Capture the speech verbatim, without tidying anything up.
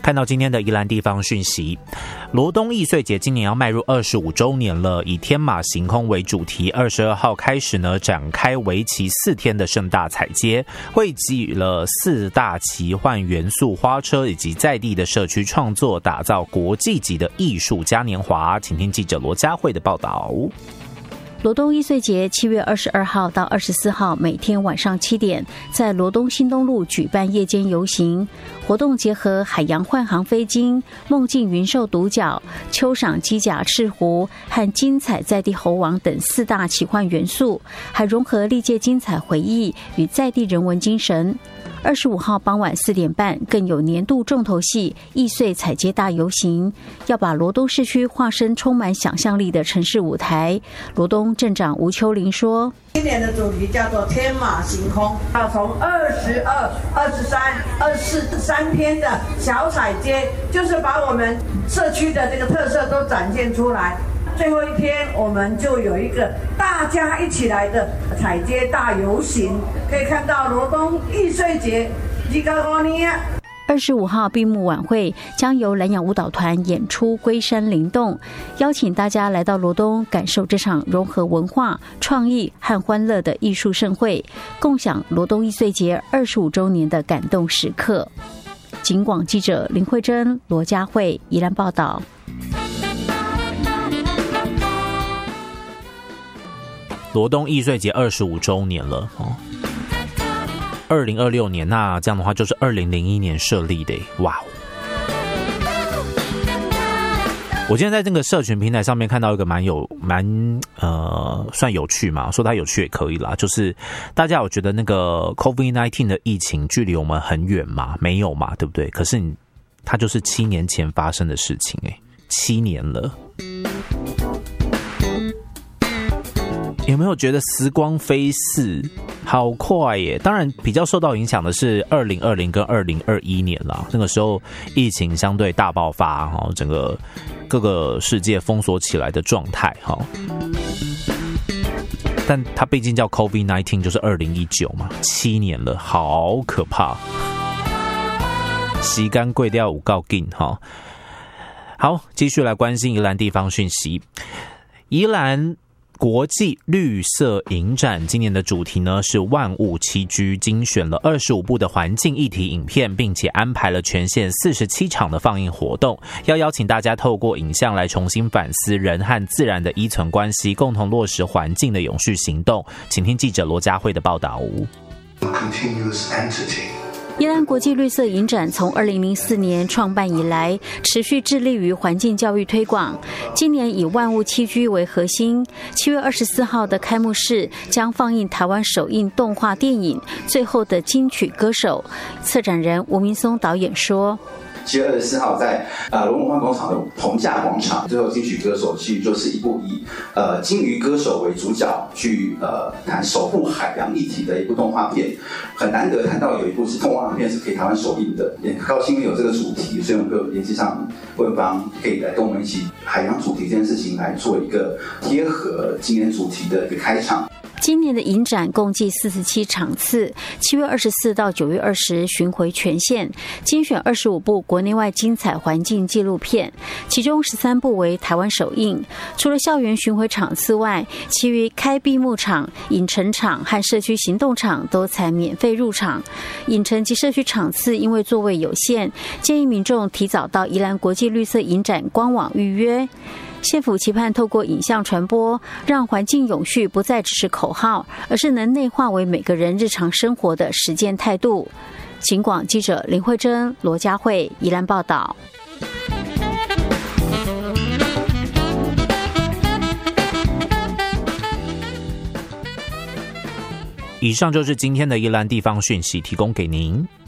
看到今天的宜兰地方讯息，罗东易碎节今年要迈入二十五周年了，以天马行空为主题，二十二号开始呢展开为期四天的盛大彩街，汇集了四大奇幻元素花车以及在地的社区创作，打造国际级的艺术嘉年华。请听记者罗佳慧的报道。 罗东易碎节七月二十二号到二十四号，每天晚上七点，在罗东新东路举办夜间游行活动，结合海洋幻航飞鲸、梦境云兽独角、秋赏机甲赤狐和精彩在地猴王等四大奇幻元素，还融合历届精彩回忆与在地人文精神。二十五号傍晚四点半，更有年度重头戏易碎彩街大游行，要把罗东市区化身充满想象力的城市舞台。罗东镇长吴秋玲说， 今年的主题叫做天马行空，要从二十二、二十三、二十四三天的小彩街，就是把我们社区的这个特色都展现出来。最后一天，我们就有一个大家一起来的彩街大游行，可以看到罗东易碎节吉高高尼亚。 二十五号闭幕晚会将由蓝洋舞蹈团演出《龟山灵动》，邀请大家来到罗东，感受这场融合文化、创意和欢乐的艺术盛会，共享罗东易碎节二十五周年的感动时刻。警广记者林慧珍、罗佳慧宜兰报道。 罗东易碎节二十五周年了哦，二零二六年，那这样的话就是二零零一年设立的，哇！我今天在这个社群平台上面看到一个蛮有蛮呃算有趣嘛，说它有趣也可以啦，就是大家有觉得那个 COVID 十九 的疫情距离我们很远嘛？没有嘛，对不对？可是你它就是七年前发生的事情哎，七年了。有没有觉得时光飞逝，好快耶？当然，比较受到影响的是二零二零跟二零二一年啦，那个时候疫情相对大爆发，整个各个世界封锁起来的状态。但它毕竟叫 COVID 十九， 就是二零一九嘛，七年了，好可怕。时间过掉有够紧哈。好，继续来关心宜兰地方讯息。宜兰国际绿色影展今年的主题呢是万物栖居，精选了二十五部的环境议题影片，并且安排了全县四十七场的放映活动，要邀请大家透过影像来重新反思人和自然的依存关系，共同落实环境的永续行动。请听记者罗佳慧的报道。 宜兰国际绿色影展从二零零四年创办以来，持续致力于环境教育推广。今年以万物栖居为核心，七月二十四号的开幕式将放映台湾首映动画电影《最后的金曲歌手》。策展人吴明松导演说， 七月二十四号在呃龙文化工厂的同价广场，最后金曲歌手其实就是一部以呃鲸鱼歌手为主角去呃谈守护海洋议题的一部动画片，很难得看到有一部是动画片是可以台湾首映的，也很高兴有这个主题，所以我们就联系上卫方可以来跟我们一起海洋主题这件事情来做一个贴合今年主题的一个开场。 今年的影展共计四十七场次，七月二十四到九月二十巡回全县，精选二十五部国内外精彩环境纪录片，其中十三部为台湾首映。除了校园巡回场次外，其余开闭幕场、影城场和社区行动场都采免费入场。影城及社区场次因为座位有限，建议民众提早到宜兰国际绿色影展官网预约。县府期盼透过影像传播，让环境永续不再只是口号，而是能内化为每个人日常生活的实践态度。警广记者林慧珍、罗佳慧宜兰报道。 以上就是今天的宜兰地方讯息，提供给您。